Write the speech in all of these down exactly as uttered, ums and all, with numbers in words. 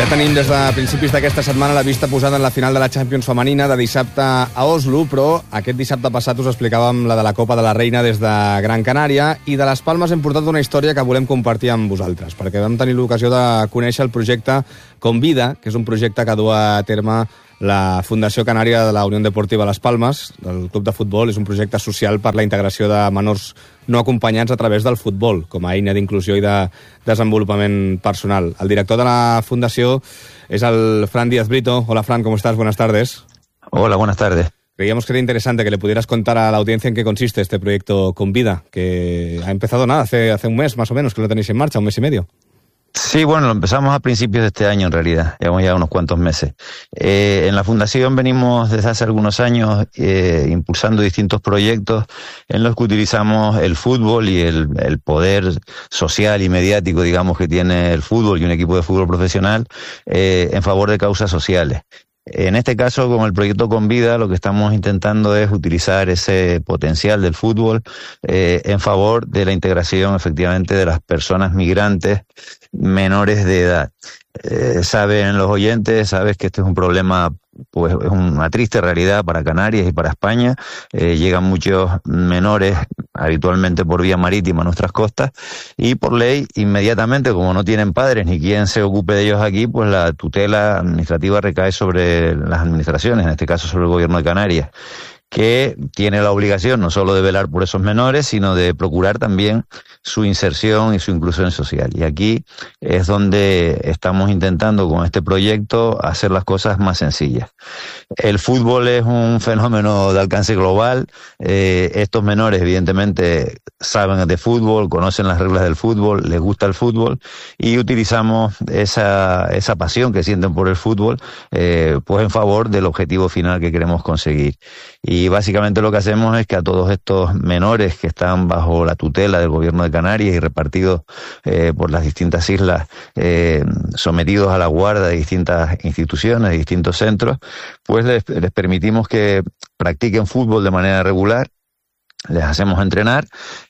Ja tenim des de principis d'aquesta setmana la vista posada en la final de la Champions femenina de dissabte a Oslo, però aquest dissabte passat us explicàvem la de la Copa de la Reina des de Gran Canària, i de les Palmes hem portat una història que volem compartir amb vosaltres, perquè vam tenir l'ocasió de conèixer el projecte Convida, que és un projecte que du a terme la Fundació Canària de la Unió Deportiva Les Palmes, del club de futbol. És un projecte social per la integració de menors no acompanyats a través del futbol, com a eina d'inclusió i de desenvolupament personal. El director de la Fundació es el Fran Díaz Brito. Hola, Fran, ¿cómo estás? Buenas tardes. Hola, buenas tardes. Creíamos que era interesante que le pudieras contar a la audiencia en qué consiste este proyecto Convida, que ha empezado nada, hace, hace un mes más o menos que lo tenéis en marcha, un mes y medio. Sí, bueno, lo empezamos a principios de este año en realidad, llevamos ya unos cuantos meses. Eh, en la Fundación venimos desde hace algunos años eh, impulsando distintos proyectos en los que utilizamos el fútbol y el, el poder social y mediático, digamos, que tiene el fútbol y un equipo de fútbol profesional eh, en favor de causas sociales. En este caso, con el proyecto Convida, lo que estamos intentando es utilizar ese potencial del fútbol eh, en favor de la integración, efectivamente, de las personas migrantes menores de edad. Eh, saben los oyentes, sabes que este es un problema, pues es una triste realidad para Canarias y para España. Eh, llegan muchos menores habitualmente por vía marítima a nuestras costas, y por ley, inmediatamente, como no tienen padres ni quien se ocupe de ellos aquí, pues la tutela administrativa recae sobre las administraciones, en este caso sobre el Gobierno de Canarias, que tiene la obligación no solo de velar por esos menores, sino de procurar también su inserción y su inclusión social. Y aquí es donde estamos intentando con este proyecto hacer las cosas más sencillas. El fútbol es un fenómeno de alcance global. Eh, estos menores evidentemente saben de fútbol, conocen las reglas del fútbol, les gusta el fútbol, y utilizamos esa, esa pasión que sienten por el fútbol eh, pues en favor del objetivo final que queremos conseguir. Y básicamente lo que hacemos es que a todos estos menores que están bajo la tutela del Gobierno de Canarias y repartidos eh, por las distintas islas, eh, sometidos a la guarda de distintas instituciones, de distintos centros, pues les, les permitimos que practiquen fútbol de manera regular, les hacemos entrenar,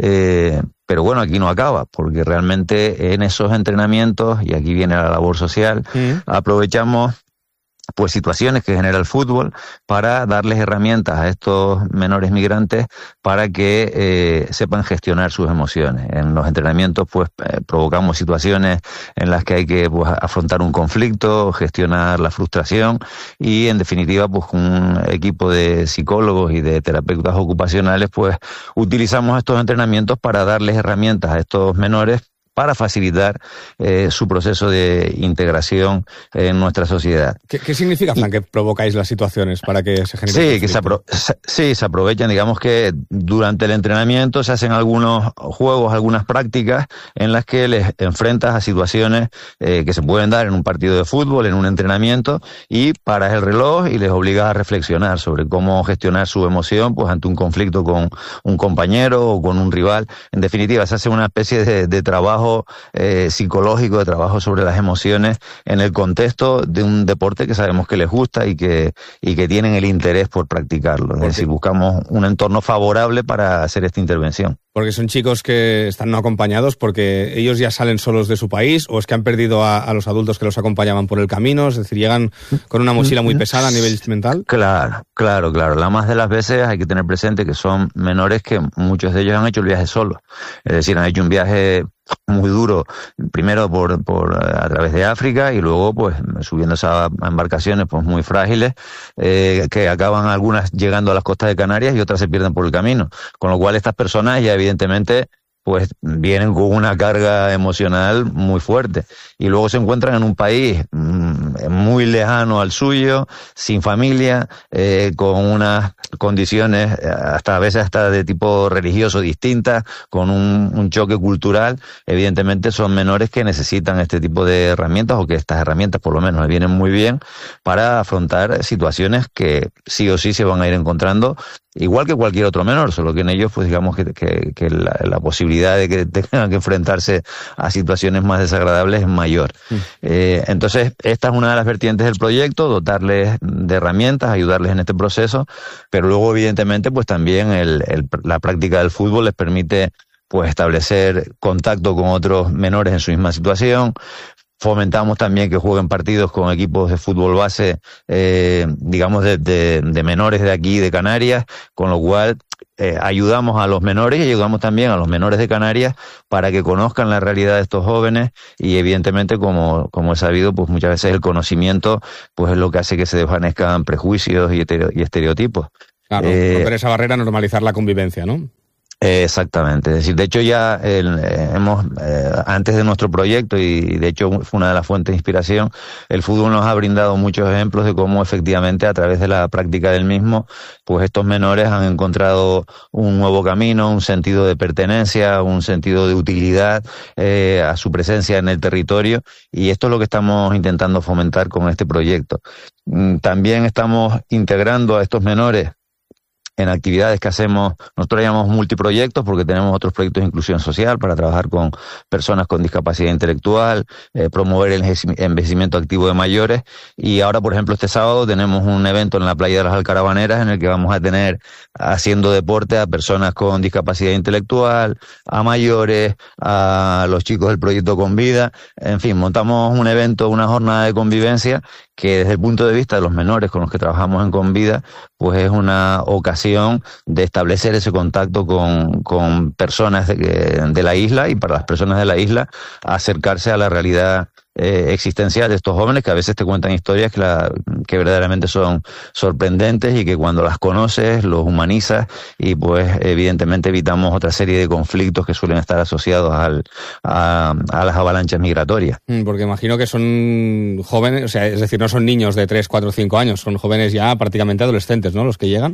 eh, pero bueno, aquí no acaba, porque realmente en esos entrenamientos, y aquí viene la labor social, mm. aprovechamos pues situaciones que genera el fútbol para darles herramientas a estos menores migrantes para que eh, sepan gestionar sus emociones. En los entrenamientos pues eh, provocamos situaciones en las que hay que pues afrontar un conflicto, gestionar la frustración, y en definitiva pues con un equipo de psicólogos y de terapeutas ocupacionales pues utilizamos estos entrenamientos para darles herramientas a estos menores para facilitar eh, su proceso de integración en nuestra sociedad. ¿Qué, qué significa, Fran, que provocáis las situaciones para que se genere? Sí, que se, apro se, sí, se aprovechan, digamos que durante el entrenamiento se hacen algunos juegos, algunas prácticas en las que les enfrentas a situaciones eh, que se pueden dar en un partido de fútbol, en un entrenamiento, y paras el reloj y les obligas a reflexionar sobre cómo gestionar su emoción pues ante un conflicto con un compañero o con un rival. En definitiva, se hace una especie de, de trabajo Eh, psicológico, de trabajo sobre las emociones en el contexto de un deporte que sabemos que les gusta y que, y que tienen el interés por practicarlo. Es decir, buscamos un entorno favorable para hacer esta intervención. Porque son chicos que están no acompañados porque ellos ya salen solos de su país, o es que han perdido a, a los adultos que los acompañaban por el camino, es decir, llegan con una mochila muy pesada a nivel mental. Claro, claro, claro. La más de las veces hay que tener presente que son menores que muchos de ellos han hecho el viaje solos. Es decir, han hecho un viaje muy duro, primero por, por a través de África, y luego pues subiéndose a embarcaciones pues muy frágiles, eh, que acaban algunas llegando a las costas de Canarias y otras se pierden por el camino. Con lo cual estas personas ya evidentemente pues vienen con una carga emocional muy fuerte, y luego se encuentran en un país mmm, muy lejano al suyo, sin familia, eh, con unas condiciones hasta a veces hasta de tipo religioso distintas, con un, un choque cultural. Evidentemente son menores que necesitan este tipo de herramientas, o que estas herramientas por lo menos les vienen muy bien para afrontar situaciones que sí o sí se van a ir encontrando, igual que cualquier otro menor, solo que en ellos pues digamos que, que, que la, la posibilidad de que tengan que enfrentarse a situaciones más desagradables es mayor. Mm. Eh, entonces esta es una de las vertientes del proyecto, dotarles de herramientas, ayudarles en este proceso, pero luego evidentemente pues también el, el, la práctica del fútbol les permite pues establecer contacto con otros menores en su misma situación, fomentamos también que jueguen partidos con equipos de fútbol base, eh, digamos, de, de, de menores de aquí, de Canarias, con lo cual eh, ayudamos a los menores y ayudamos también a los menores de Canarias para que conozcan la realidad de estos jóvenes y evidentemente, como, como he sabido, pues muchas veces el conocimiento pues es lo que hace que se desvanezcan prejuicios y, estereo, y estereotipos. Claro, eh, romper esa barrera, normalizar la convivencia, ¿no? Eh, exactamente, es decir, de hecho ya el, eh, hemos, eh, antes de nuestro proyecto, y de hecho fue una de las fuentes de inspiración, el fútbol nos ha brindado muchos ejemplos de cómo efectivamente a través de la práctica del mismo, pues estos menores han encontrado un nuevo camino, un sentido de pertenencia, un sentido de utilidad eh, a su presencia en el territorio, y esto es lo que estamos intentando fomentar con este proyecto. También estamos integrando a estos menores en actividades que hacemos, nosotros llamamos multiproyectos porque tenemos otros proyectos de inclusión social para trabajar con personas con discapacidad intelectual, eh, promover el envejecimiento activo de mayores, y ahora, por ejemplo, este sábado tenemos un evento en la playa de las Alcarabaneras en el que vamos a tener haciendo deporte a personas con discapacidad intelectual, a mayores, a los chicos del proyecto Con Vida, en fin, montamos un evento, una jornada de convivencia que desde el punto de vista de los menores con los que trabajamos en Con Vida, pues es una ocasión de establecer ese contacto con, con personas de, de la isla, y para las personas de la isla acercarse a la realidad eh, existencial de estos jóvenes que a veces te cuentan historias que, la, que verdaderamente son sorprendentes y que cuando las conoces los humanizas y pues evidentemente evitamos otra serie de conflictos que suelen estar asociados al, a, a las avalanchas migratorias. Porque imagino que son jóvenes, o sea, es decir, no son niños de tres, cuatro, cinco años, son jóvenes ya prácticamente adolescentes, ¿no?, los que llegan.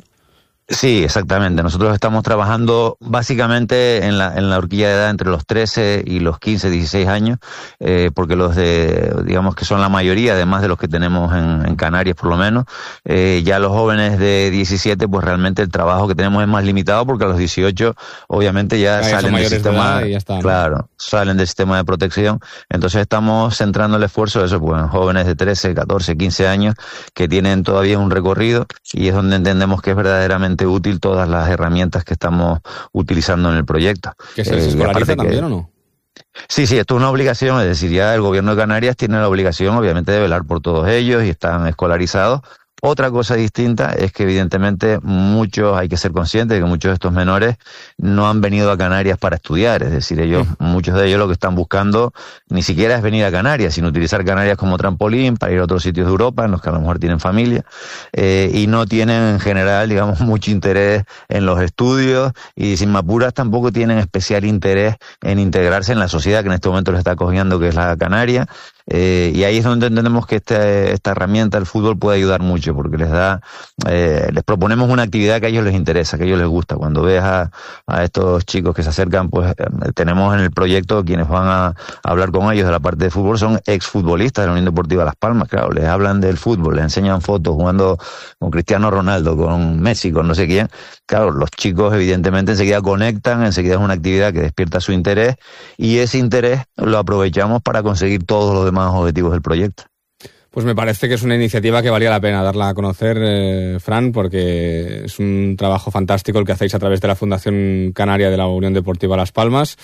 Sí, exactamente. Nosotros estamos trabajando básicamente en la, en la horquilla de edad entre los trece y los quince, dieciséis años, eh, porque los de, digamos que son la mayoría, además de los que tenemos en, en Canarias por lo menos, eh, ya los jóvenes de diecisiete, pues realmente el trabajo que tenemos es más limitado porque a los dieciocho obviamente ya, ya salen del sistema, de ya está, ¿no? Claro, salen del sistema de protección. Entonces estamos centrando el esfuerzo en eso, pues en jóvenes de trece, catorce, quince años que tienen todavía un recorrido, y es donde entendemos que es verdaderamente útil todas las herramientas que estamos utilizando en el proyecto. ¿Que se les escolariza también que, o no? Sí, sí, esto es una obligación, es decir, ya el gobierno de Canarias tiene la obligación, obviamente, de velar por todos ellos y están escolarizados. Otra cosa distinta es que evidentemente muchos, hay que ser conscientes de que muchos de estos menores no han venido a Canarias para estudiar, es decir, ellos, sí. muchos de ellos lo que están buscando ni siquiera es venir a Canarias, sino utilizar Canarias como trampolín para ir a otros sitios de Europa en los que a lo mejor tienen familia, eh, y no tienen en general, digamos, mucho interés en los estudios, y sin apuras tampoco tienen especial interés en integrarse en la sociedad que en este momento les está acogiendo, que es la Canaria. Eh, y ahí es donde entendemos que este, esta herramienta, el fútbol, puede ayudar mucho, porque les da, eh, les proponemos una actividad que a ellos les interesa, que a ellos les gusta. Cuando ves a, a estos chicos que se acercan, pues eh, tenemos en el proyecto quienes van a, a hablar con ellos de la parte de fútbol, son exfutbolistas de la Unión Deportiva Las Palmas, claro, les hablan del fútbol, les enseñan fotos jugando con Cristiano Ronaldo, con Messi, con no sé quién. Claro, los chicos evidentemente enseguida conectan, enseguida es una actividad que despierta su interés, y ese interés lo aprovechamos para conseguir todos los demás más objetivos del proyecto. Pues me parece que es una iniciativa que valía la pena darla a conocer, eh, Fran, porque es un trabajo fantástico el que hacéis a través de la Fundación Canaria de la Unión Deportiva Las Palmas,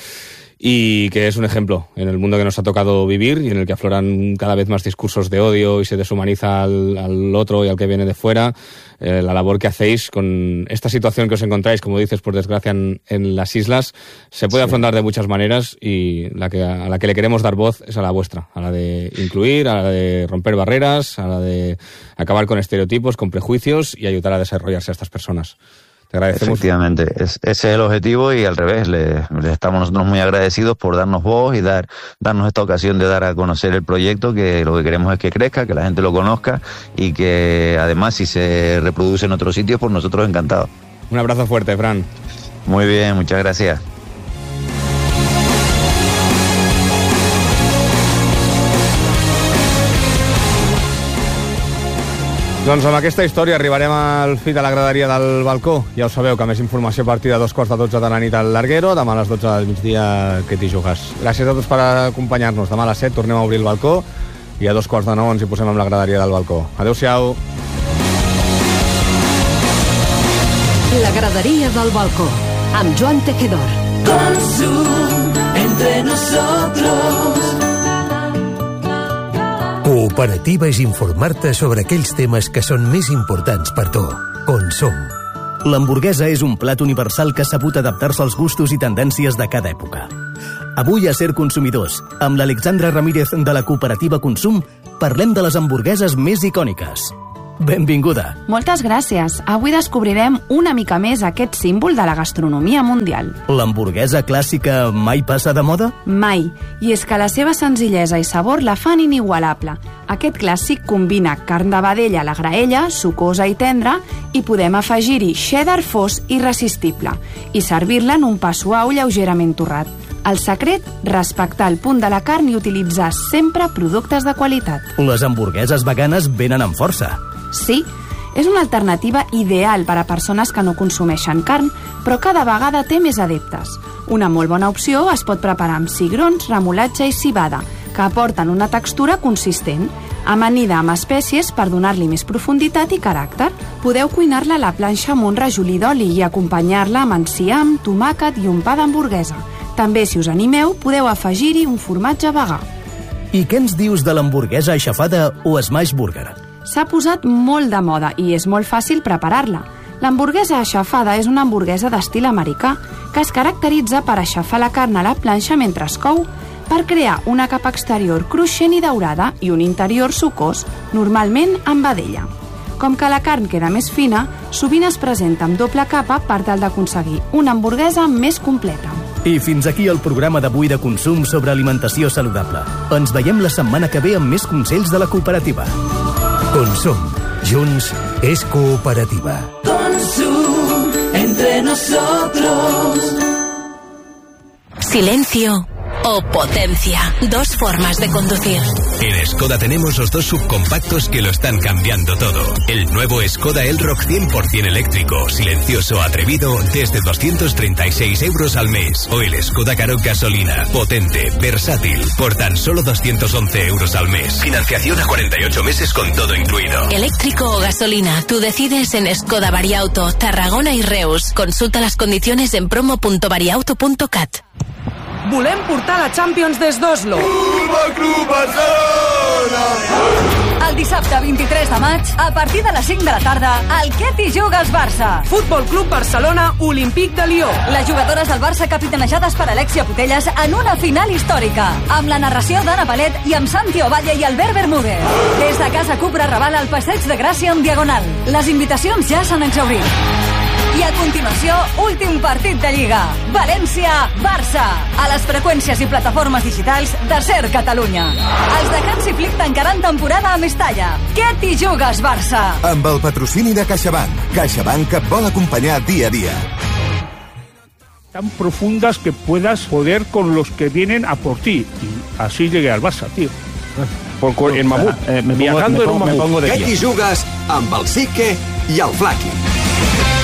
y que es un ejemplo en el mundo que nos ha tocado vivir y en el que afloran cada vez más discursos de odio y se deshumaniza al, al otro y al que viene de fuera. Eh, la labor que hacéis con esta situación que os encontráis, como dices, por desgracia en, en las islas, se puede sí. afrontar de muchas maneras, y la que, a la que le queremos dar voz es a la vuestra, a la de incluir, a la de romper barreras, a la de acabar con estereotipos, con prejuicios y ayudar a desarrollarse a estas personas. Te agradecemos. Efectivamente, es, ese es el objetivo, y al revés, le, le estamos nosotros muy agradecidos por darnos voz y dar darnos esta ocasión de dar a conocer el proyecto, que lo que queremos es que crezca, que la gente lo conozca, y que además si se reproduce en otros sitios, pues nosotros encantados. Un abrazo fuerte, Fran. Muy bien, muchas gracias. Doncs amb aquesta història arribarem al fi de la graderia del balcó. Ja ho sabeu, que més informació a partir de dos quarts de dotze de la nit al Larguero, demà a les dotze del migdia que t'hi jugues. Gràcies a tots per acompanyar-nos. Demà a les set tornem a obrir el balcó i a dos quarts de nou ens hi posem amb la graderia del balcó. Adéu-siau. La graderia del balcó, amb Joan Tejedor. Con Zoom, entre nosotros. Cooperativa és informar-te sobre aquells temes que són més importants per tu. Consum. L'hamburguesa és un plat universal que ha sabut adaptar-se als gustos i tendències de cada època. Avui a Ser Consumidors, amb l'Alexandra Ramírez de la Cooperativa Consum, parlem de les hamburgueses més icòniques. Benvinguda. Moltes gràcies. Avui descobrirem una mica més aquest símbol de la gastronomia mundial. L'hamburguesa clàssica mai passa de moda? Mai. I és que la seva senzillesa i sabor la fan inigualable. Aquest clàssic combina carn de vedella a la graella, sucosa i tendra, i podem afegir-hi cheddar fos irresistible i servir-la en un pa suau lleugerament torrat. El secret, respectar el punt de la carn i utilitzar sempre productes de qualitat. Les hamburgueses veganes venen amb força. Sí, és una alternativa ideal per a persones que no consumeixen carn, però cada vegada té més adeptes. Una molt bona opció es pot preparar amb cigrons, remolatge i civada, que aporten una textura consistent, amanida amb espècies per donar-li més profunditat i caràcter. Podeu cuinar-la a la planxa amb un rajolí d'oli i acompanyar-la amb enciam, tomàquet i un pa d'hamburguesa. També, si us animeu, podeu afegir-hi un formatge vegà. I què ens dius de l'hamburguesa aixafada o smash burger? S'ha posat molt de moda i és molt fàcil preparar-la. L'hamburguesa aixafada és una hamburguesa d'estil americà que es caracteritza per aixafar la carn a la planxa mentre es cou per crear una capa exterior cruixent i daurada i un interior sucós, normalment amb vedella. Com que la carn queda més fina, sovint es presenta amb doble capa per tal d'aconseguir una hamburguesa més completa. I fins aquí el programa d'avui de Consum sobre alimentació saludable. Ens veiem la setmana que ve amb més consells de la cooperativa. Consum. Junts és cooperativa. Consum entre nosotros. Silencio o potencia. Dos formas de conducir. En Skoda tenemos los dos subcompactos que lo están cambiando todo. El nuevo Skoda Elroq cien por ciento eléctrico, silencioso, atrevido, desde doscientos treinta y seis euros al mes. O el Skoda Karoq gasolina, potente, versátil, por tan solo doscientos once euros al mes. Financiación a cuarenta y ocho meses con todo incluido. Eléctrico o gasolina, tú decides en Skoda Variauto, Tarragona y Reus. Consulta las condiciones en promo punto variauto punto cat. Volem portar la Champions des d'Oslo. Futbol Club Barcelona! El dissabte vint-i-tres de maig, a partir de les cinc de la tarda, al Què t'hi jugues Barça? Futbol Club Barcelona, Olímpic de Lió. Les jugadores del Barça capitanejades per Alexia Putellas en una final històrica, amb la narració d'Anna Palet i amb Santi Ovalle i Albert Bermúdez. Des de Casa Cupra Raval al Passeig de Gràcia en Diagonal. Les invitacions ja s'han exhaurit. I a continuació, últim partit de Lliga. València-Barça. A les freqüències i plataformes digitals de Ser Catalunya. Els de Hansi Flick tancaran temporada a Mestalla. Què t'hi jugues, Barça? Amb el patrocini de CaixaBank. CaixaBank que et vol acompanyar dia a dia. Tan profundas que puedas poder con los que vienen a por ti. Y así llegué al Barça, tío. Por, en Mamut. Eh, me pongo, viajando me pongo, en un Mamut. Me pongo de Què t'hi jugues amb el Sique i el Flaqui?